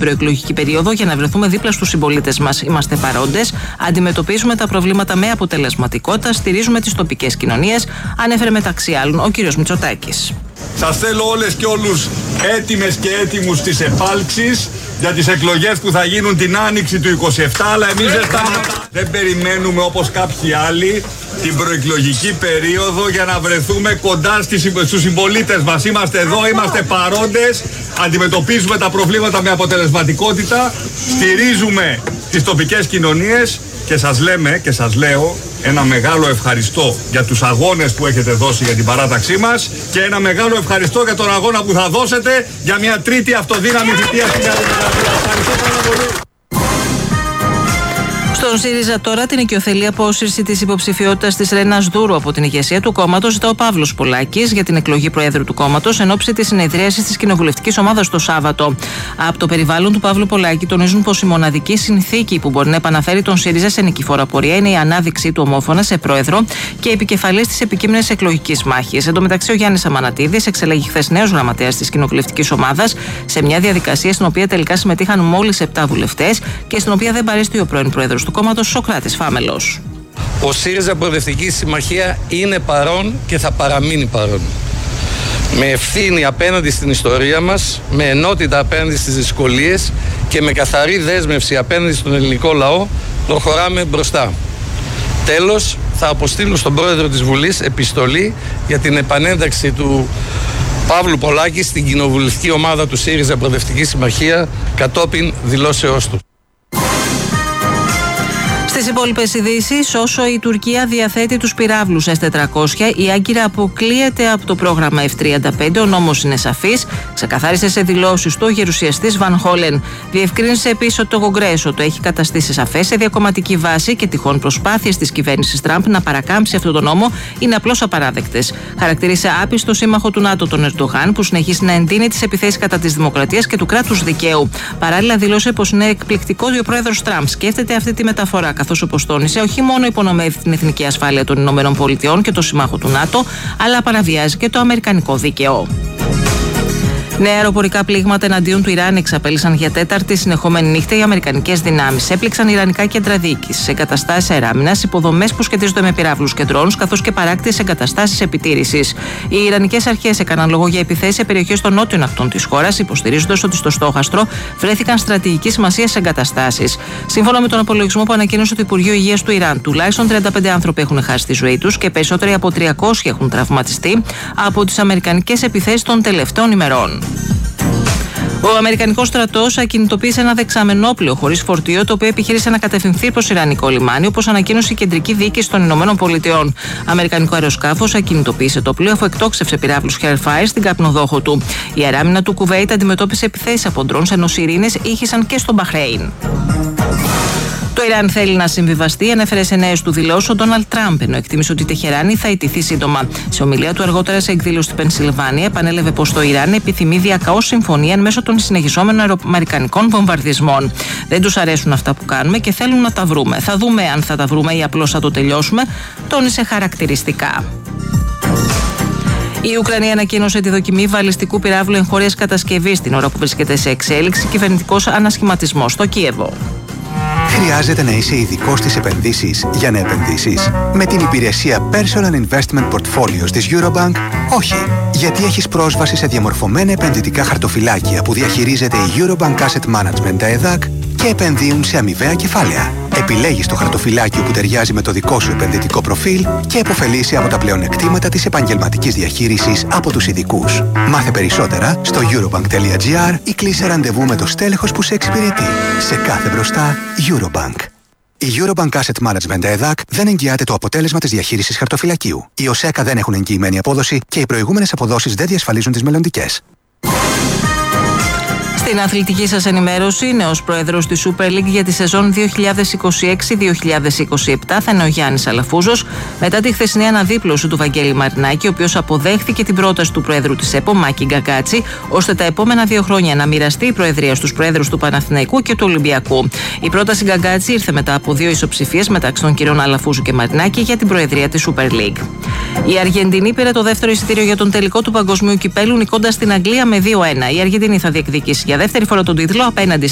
προεκλογική περίοδο για να βρεθούμε δίπλα στους συμπολίτες μας. Είμαστε παρόντες, αντιμετωπίζουμε τα προβλήματα με αποτελεσματικότητα, στηρίζουμε τις τοπικές κοινωνίες, ανέφερε μεταξύ άλλων ο κ. Μητσοτάκης. Σας θέλω όλες και όλους έτοιμες και έτοιμους στις επάλξεις για τις εκλογές που θα γίνουν την Άνοιξη του 27, αλλά εμείς δεν περιμένουμε όπως κάποιοι άλλοι την προεκλογική περίοδο για να βρεθούμε κοντά στους συμπολίτες μας. Είμαστε εδώ, είμαστε παρόντες, αντιμετωπίζουμε τα προβλήματα με αποτελεσματικότητα, στηρίζουμε τις τοπικές κοινωνίες και σας λέμε και σας λέω ένα μεγάλο ευχαριστώ για τους αγώνες που έχετε δώσει για την παράταξή μας και ένα μεγάλο ευχαριστώ για τον αγώνα που θα δώσετε για μια τρίτη αυτοδύναμη θητεία στην Νέα Δημοκρατία. Ευχαριστώ πάρα πολύ. Στον ΣΥΡΙΖΑ τώρα την οικειοθελή απόσυρση της υποψηφιότητας της Ρένας Δούρου από την ηγεσία του κόμματος ζητά ο Παύλος Πολάκης για την εκλογή Προέδρου του κόμματος εν ώψη της συνεδρίασης της κοινοβουλευτικής ομάδας το Σάββατο. Από το περιβάλλον του Παύλου Πολάκη τονίζουν πως η μοναδική συνθήκη που μπορεί να επαναφέρει τον ΣΥΡΙΖΑ σε νικηφόρα πορεία είναι η ανάδειξή του ομόφωνα σε πρόεδρο και επικεφαλής της επικείμενης εκλογικής μάχης. Εν τω μεταξύ, ο Γιάννης Αμανατίδης εξελέγει χθες νέος γραμματέας της κοινοβουλευτικής ομάδας σε μια διαδικασία στην οποία τελικά συμμετείχαν μόλις 7 βουλευτές και στην οποία δεν παρέστη ο πρώην πρόεδρος του κόμματος Σωκράτης Φάμελος. Ο ΣΥΡΙΖΑ Προοδευτική Συμμαχία είναι παρόν και θα παραμείνει παρόν. Με ευθύνη απέναντι στην ιστορία μας, με ενότητα απέναντι στις δυσκολίες και με καθαρή δέσμευση απέναντι στον ελληνικό λαό προχωράμε μπροστά. Τέλος, θα αποστείλω στον πρόεδρο της Βουλής επιστολή για την επανένταξη του Παύλου Πολάκη στην κοινοβουλευτική ομάδα του ΣΥΡΙΖΑ Προοδευτική Συμμαχία κατόπιν δηλώσεώς του. Στις υπόλοιπες ειδήσεις, όσο η Τουρκία διαθέτει τους πυράβλους S-400, η Άγκυρα αποκλείεται από το πρόγραμμα F-35. Ο νόμος είναι σαφής, ξεκαθάρισε σε δηλώσεις του ο γερουσιαστής Βαν Χόλεν. Διευκρίνησε επίσης ότι το Κογκρέσο το έχει καταστήσει σαφές σε διακομματική βάση και τυχόν προσπάθειες της κυβέρνησης Τραμπ να παρακάμψει αυτό το νόμο είναι απλώς απαράδεκτες. Χαρακτήρισε άπιστο σύμμαχο του ΝΑΤΟ τον Ερντογάν, που συνεχίζει να εντείνει τις επιθέσεις κατά της δημοκρατίας και του κράτους δικαίου. Παράλληλα, δήλωσε πως είναι εκπληκτικό ότι ο πρόεδρος Τραμπ σκέφτεται αυτή τη μεταφορά, καθώς όπως τόνισε, όχι μόνο υπονομεύει την εθνική ασφάλεια των ΗΠΑ και το συμμάχο του ΝΑΤΟ, αλλά παραβιάζει και το αμερικανικό δίκαιο. Νέα αεροπορικά πλήγματα εναντίον του Ιράν εξαπέλυσαν για τέταρτη συνεχόμενη νύχτα οι αμερικανικές δυνάμεις. Έπληξαν ιρανικά κέντρα διοίκησης, εγκαταστάσεις αεράμινας, υποδομές που σχετίζονται με πυράβλους και ντρόουνς, καθώς και παράκτιες εγκαταστάσεις επιτήρησης. Οι ιρανικές αρχές έκαναν λόγο για επιθέσεις σε περιοχές των νότιων ακτών της χώρας, υποστηρίζοντας ότι στο στόχαστρο βρέθηκαν στρατηγικής σημασίας εγκαταστάσεις. Σύμφωνα με τον απολογισμό που ανακοίνωσε το Υπουργείο Υγείας του Ιράν, τουλάχιστον 35 άνθρωποι έχουν χάσει τη ζωή τους και περισσότεροι από 300 έχουν τραυματιστεί από τις αμερικανικές επιθέσεις των τελευταίων ημερών. Ο Αμερικανικός στρατός ακινητοποίησε ένα δεξαμενόπλοιο χωρίς φορτίο, το οποίο επιχείρησε να κατευθυνθεί προς Ιρανικό λιμάνι, όπως ανακοίνωσε η κεντρική διοίκηση των ΗΠΑ. Αμερικανικό αεροσκάφος ακινητοποίησε το πλοίο αφού εκτόξευσε πυράβλους Hellfire στην καπνοδόχο του. Η αεράμινα του Κουβέιτ αντιμετώπισε επιθέσεις από ντρόουνς, ενώ σιρήνες ήχησαν και στο Μπαχρέιν. Το Ιράν θέλει να συμβιβαστεί, ανέφερε σε νέες του δηλώσεις ο Ντόναλντ Τραμπ, ενώ εκτίμησε ότι η Τεχεράνη θα ιτηθεί σύντομα. Σε ομιλία του αργότερα σε εκδήλωση στη Πενσιλβάνια, επανέλαβε πως το Ιράν επιθυμεί διακαώς συμφωνία εν μέσω των συνεχιζόμενων αμερικανικών βομβαρδισμών. Δεν τους αρέσουν αυτά που κάνουμε και θέλουν να τα βρούμε. Θα δούμε αν θα τα βρούμε ή απλώς θα το τελειώσουμε, τόνισε χαρακτηριστικά. Η Ουκρανία ανακοίνωσε τη δοκιμή βαλιστικού πυράβλου εγχώριας κατασκευής την ώρα που βρίσκεται σε εξέλιξη κυβερνητικός ανασχηματισμός στο Κίεβο. Χρειάζεται να είσαι ειδικός στις επενδύσεις για να επενδύσεις? Με την υπηρεσία Personal Investment Portfolios της Eurobank, όχι. Γιατί έχεις πρόσβαση σε διαμορφωμένα επενδυτικά χαρτοφυλάκια που διαχειρίζεται η Eurobank Asset Management ΕΔΑΚ και επενδύουν σε αμοιβαία κεφάλαια. Επιλέγεις το χαρτοφυλάκιο που ταιριάζει με το δικό σου επενδυτικό προφίλ και επωφελείσαι από τα πλεονεκτήματα της επαγγελματικής διαχείρισης από τους ειδικούς. Μάθε περισσότερα στο eurobank.gr ή κλείσε ραντεβού με το στέλεχος που σε εξυπηρετεί. Σε κάθε μπροστά, Eurobank. Η Eurobank Asset Management ΕΔΑΚ δεν εγγυάται το αποτέλεσμα της διαχείρισης χαρτοφυλακίου. Οι ΟΣΕΚΑ δεν έχουν εγγυημένη απόδοση και οι προηγούμενες αποδόσεις δεν διασφαλίζουν τις μελλοντικές. Στην αθλητική σας ενημέρωση, νέος πρόεδρος της Super League για τη σεζόν 2026-2027 θα είναι ο Γιάννης Αλαφούζος, μετά τη χθεσινή αναδίπλωση του Βαγγέλη Μαρινάκη, ο οποίος αποδέχθηκε την πρόταση του πρόεδρου της ΕΠΟ, Μάκη Γκαγκάτση, ώστε τα επόμενα 2 χρόνια να μοιραστεί η προεδρία στους πρόεδρους του Παναθηναϊκού και του Ολυμπιακού. Η πρόταση Γκαγκάτση ήρθε μετά από 2 ισοψηφίες μεταξύ των κυρίων Αλαφούζου και Μαρινάκη για την προεδρία της Super League. Η Αργεντινή πήρε το δεύτερο εισιτήριο για τον τελικό του Παγκοσμίου Κυπέλου, νικώντας την Αγγλία με 2-1. Η Αργεντινή θα διεκδικήσει για δεύτερη φορά τον τίτλο απέναντι